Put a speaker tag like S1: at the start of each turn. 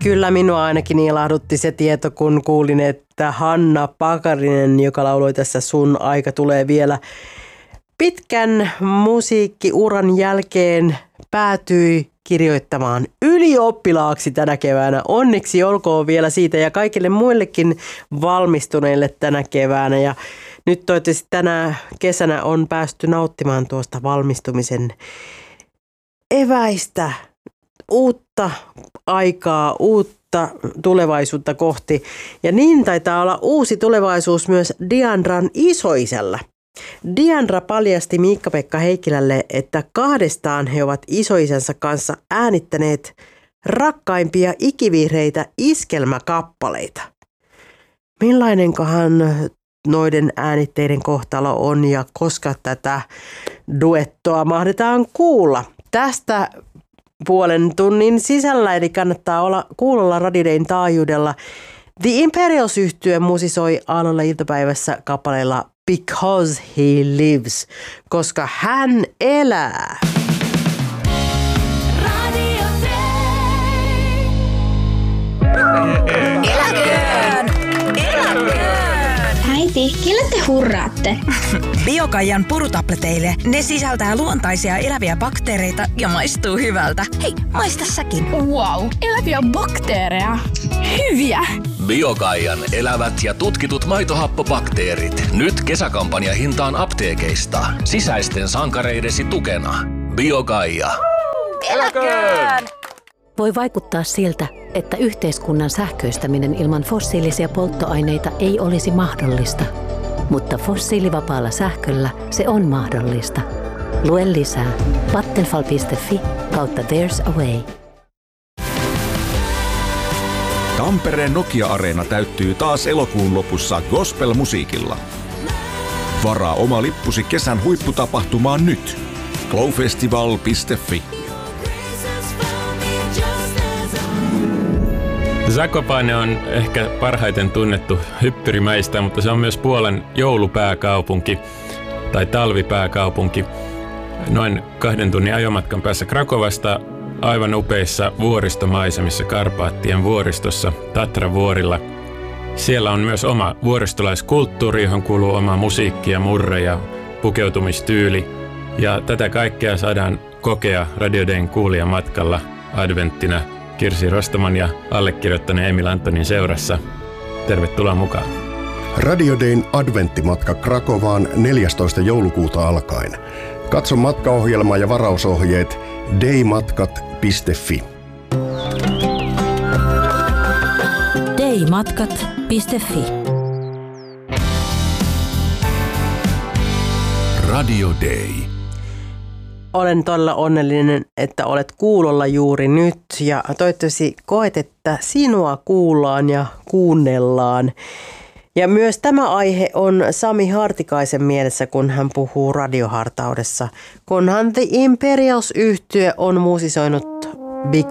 S1: Kyllä minua ainakin ilahdutti se tieto, kun kuulin, että Hanna Pakarinen, joka lauloi tässä Sun aika tulee vielä, pitkän musiikkiuran jälkeen päätyi kirjoittamaan ylioppilaaksi tänä keväänä. Onneksi olkoon vielä siitä ja kaikille muillekin valmistuneille tänä keväänä. Ja nyt toivottavasti tänä kesänä on päästy nauttimaan tuosta valmistumisen eväistä, uutta aikaa, uutta tulevaisuutta kohti. Ja niin taitaa olla uusi tulevaisuus myös Diandran isoisällä. Diandra paljasti Miikka-Pekka Heikkilälle, että kahdestaan he ovat isoisänsä kanssa äänittäneet rakkaimpia ikivihreitä iskelmäkappaleita. Millainenkohan noiden äänitteiden kohtalo on ja koska tätä duettoa mahdetaan kuulla? Tästä puolen tunnin sisällä, eli kannattaa olla kuulolla Radio Dayn taajuudella. The Imperials-yhtye musisoi aamulla iltapäivässä kappaleella Because He Lives, koska hän elää.
S2: Radio Day. Eläköön! Eläköön!
S3: Äiti, kelle te hurraatte?
S2: Biokaijan purutableteille. Ne sisältää luontaisia eläviä bakteereita ja maistuu hyvältä. Hei, maista säkin.
S3: Wow, eläviä bakteereja. Hyviä!
S4: Biokaijan elävät ja tutkitut maitohappobakteerit. Nyt kesäkampanjahintaan apteekeista. Sisäisten sankareidesi tukena. Biokaija.
S2: Eläköön!
S5: Voi vaikuttaa siltä, että yhteiskunnan sähköistäminen ilman fossiilisia polttoaineita ei olisi mahdollista. Mutta fossiilivapaalla sähköllä se on mahdollista. Lue lisää vattenfall.fi/there's a way.
S6: Tampereen Nokia-areena täyttyy taas elokuun lopussa gospel-musiikilla. Varaa oma lippusi kesän huipputapahtumaan nyt. glowfestival.fi.
S7: Zakopane on ehkä parhaiten tunnettu hyppyrimäistä, mutta se on myös Puolan joulupääkaupunki tai talvipääkaupunki. Noin 2 tunnin ajomatkan päässä Krakovasta aivan upeissa vuoristomaisemissa Karpaattien vuoristossa Tatravuorilla. Siellä on myös oma vuoristolaiskulttuuri, johon kuuluu oma musiikki ja murre ja pukeutumistyyli. Ja tätä kaikkea saadaan kokea Radio Dayn kuulijamatkalla adventtina Kirsi Rostaman ja allekirjoittaneen Emil Antonin seurassa. Tervetuloa mukaan.
S8: Radio Dayn adventtimatka Krakovaan 14. joulukuuta alkaen. Katso matkaohjelma ja varausohjeet daymatkat.fi.
S5: daymatkat.fi.
S6: Radio Day.
S1: Olen todella onnellinen, että olet kuulolla juuri nyt ja toivottavasti koet, että sinua kuullaan ja kuunnellaan. Ja myös tämä aihe on Sami Hartikaisen mielessä, kun hän puhuu radiohartaudessa, kunhan The Imperials-yhtye on musisoinut